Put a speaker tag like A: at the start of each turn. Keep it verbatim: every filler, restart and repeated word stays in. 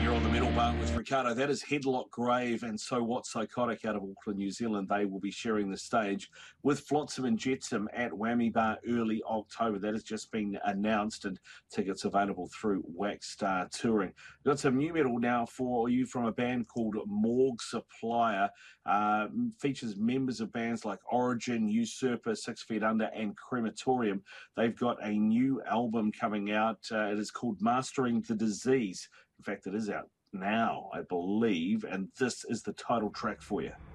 A: here on the Metal Bar with Ricardo. That is Headlock Grave and So What Psychotic out of Auckland, New Zealand. They will be sharing the stage with Flotsam and Jetsam at Whammy Bar early October. That has just been announced and tickets available through Wax Star Touring. We've got some new metal now for you from a band called Morgue Supplier. Uh, features members of bands like Origin, Usurper, Six Feet Under and Crematorium. They've got a new album coming out. Uh, it is called Mastering the Disease. In fact, it is out now, I believe, and this is the title track for you.